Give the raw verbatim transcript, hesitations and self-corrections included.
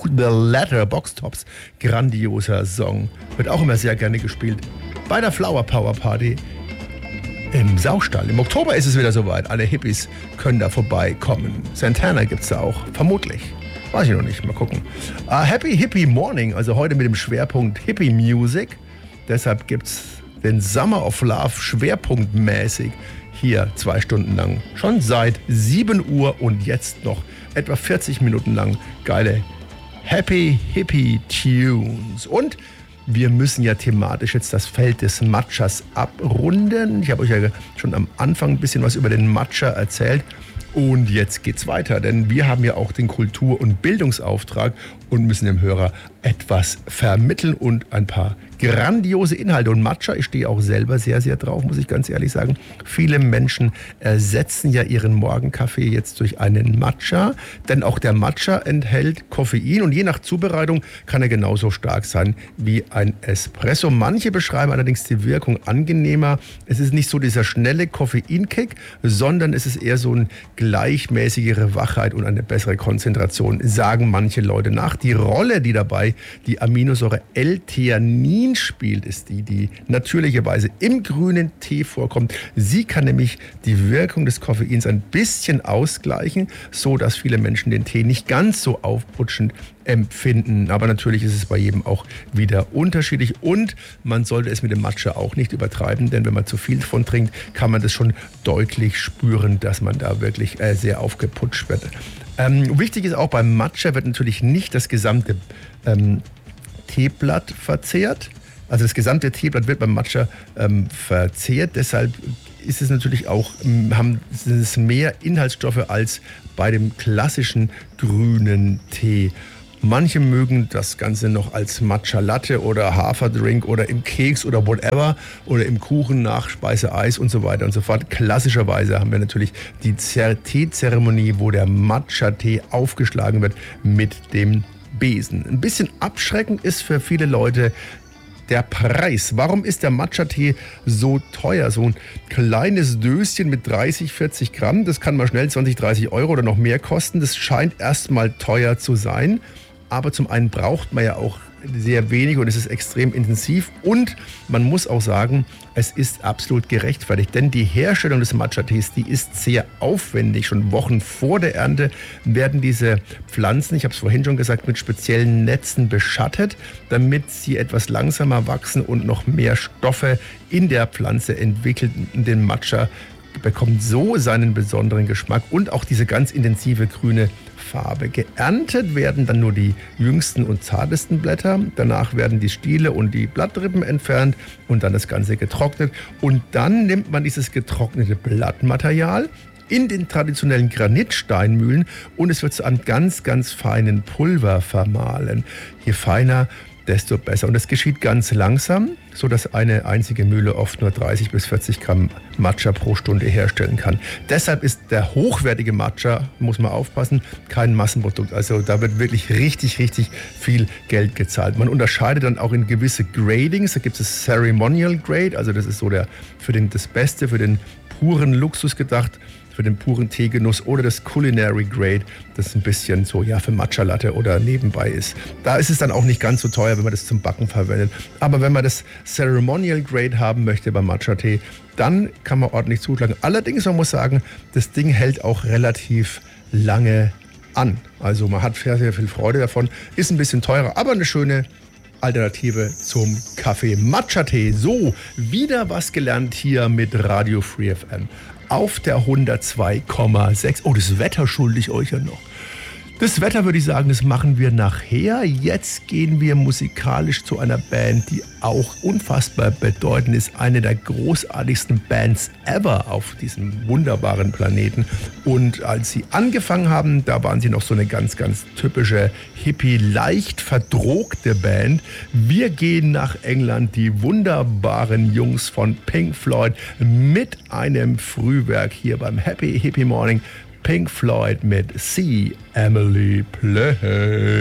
the Ladder, Box Tops, grandioser Song. Wird auch immer sehr gerne gespielt bei der Flower Power Party im Saustall. Im Oktober ist es wieder soweit. Alle Hippies können da vorbeikommen. Santana gibt's da auch, vermutlich. Weiß ich noch nicht, mal gucken. Uh, Happy Hippie Morning, also heute mit dem Schwerpunkt Hippie Music. Deshalb gibt's den Summer of Love schwerpunktmäßig hier zwei Stunden lang. Schon seit sieben Uhr und jetzt noch etwa vierzig Minuten lang geile Happy Hippie Tunes. Und wir müssen ja thematisch jetzt das Feld des Matchas abrunden. Ich habe euch ja schon am Anfang ein bisschen was über den Matcha erzählt. Und jetzt geht's weiter, denn wir haben ja auch den Kultur- und Bildungsauftrag und müssen dem Hörer etwas vermitteln und ein paar grandiose Inhalte. Und Matcha, ich stehe auch selber sehr, sehr drauf, muss ich ganz ehrlich sagen. Viele Menschen ersetzen ja ihren Morgenkaffee jetzt durch einen Matcha, denn auch der Matcha enthält Koffein und je nach Zubereitung kann er genauso stark sein wie ein Espresso. Manche beschreiben allerdings die Wirkung angenehmer. Es ist nicht so dieser schnelle Koffeinkick, sondern es ist eher so eine gleichmäßigere Wachheit und eine bessere Konzentration, sagen manche Leute nach. Die Rolle, die dabei die Aminosäure L-Theanin spielt, ist die, die natürlicherweise im grünen Tee vorkommt. Sie kann nämlich die Wirkung des Koffeins ein bisschen ausgleichen, so dass viele Menschen den Tee nicht ganz so aufputschend empfinden. Aber natürlich ist es bei jedem auch wieder unterschiedlich und man sollte es mit dem Matcha auch nicht übertreiben, denn wenn man zu viel davon trinkt, kann man das schon deutlich spüren, dass man da wirklich äh, sehr aufgeputscht wird. Ähm, wichtig ist auch, beim Matcha wird natürlich nicht das gesamte ähm, Teeblatt verzehrt. Also das gesamte Teeblatt wird beim Matcha ähm, verzehrt. Deshalb ist es natürlich auch, haben es mehr Inhaltsstoffe als bei dem klassischen grünen Tee. Manche mögen das Ganze noch als Matcha Latte oder Haferdrink oder im Keks oder whatever oder im Kuchen nach Speiseeis und so weiter und so fort. Klassischerweise haben wir natürlich die Teezeremonie, wo der Matcha-Tee aufgeschlagen wird mit dem Besen. Ein bisschen abschreckend ist für viele Leute der Preis. Warum ist der Matcha-Tee so teuer? So ein kleines Döschen mit dreißig, vierzig Gramm, das kann mal schnell zwanzig, dreißig Euro oder noch mehr kosten. Das scheint erstmal teuer zu sein. Aber zum einen braucht man ja auch sehr wenig und es ist extrem intensiv. Und man muss auch sagen, es ist absolut gerechtfertigt. Denn die Herstellung des Matcha-Tees, die ist sehr aufwendig. Schon Wochen vor der Ernte werden diese Pflanzen, ich habe es vorhin schon gesagt, mit speziellen Netzen beschattet, damit sie etwas langsamer wachsen und noch mehr Stoffe in der Pflanze entwickeln. Den Matcha bekommt so seinen besonderen Geschmack und auch diese ganz intensive grüne Farbe. Geerntet werden dann nur die jüngsten und zartesten Blätter. Danach werden die Stiele und die Blattrippen entfernt und dann das Ganze getrocknet. Und dann nimmt man dieses getrocknete Blattmaterial in den traditionellen Granitsteinmühlen und es wird zu einem ganz, ganz feinen Pulver vermahlen. Je feiner, desto besser. Und das geschieht ganz langsam, sodass eine einzige Mühle oft nur dreißig bis vierzig Gramm Matcha pro Stunde herstellen kann. Deshalb ist der hochwertige Matcha, muss man aufpassen, kein Massenprodukt. Also da wird wirklich richtig, richtig viel Geld gezahlt. Man unterscheidet dann auch in gewisse Gradings. Da gibt es Ceremonial Grade, also das ist so der für den, das Beste, für den puren Luxus gedacht, für den puren Teegenuss, oder das Culinary Grade, das ein bisschen so ja für Matcha Latte oder nebenbei ist. Da ist es dann auch nicht ganz so teuer, wenn man das zum Backen verwendet. Aber wenn man das Ceremonial Grade haben möchte beim Matcha Tee, dann kann man ordentlich zuschlagen. Allerdings, man muss sagen, das Ding hält auch relativ lange an. Also man hat sehr, sehr viel Freude davon. Ist ein bisschen teurer, aber eine schöne Alternative zum Kaffee. Matcha-Tee. So, wieder was gelernt hier mit Radio Free F M. Auf der hundertzwei Komma sechs. Oh, das Wetter schulde ich euch ja noch. Das Wetter würde ich sagen, das machen wir nachher. Jetzt gehen wir musikalisch zu einer Band, die auch unfassbar bedeutend ist. Eine der großartigsten Bands ever auf diesem wunderbaren Planeten. Und als sie angefangen haben, da waren sie noch so eine ganz, ganz typische Hippie, leicht verdrogte Band. Wir gehen nach England, die wunderbaren Jungs von Pink Floyd mit einem Frühwerk hier beim Happy Hippie Morning. Pink Floyd mit See Emily Play.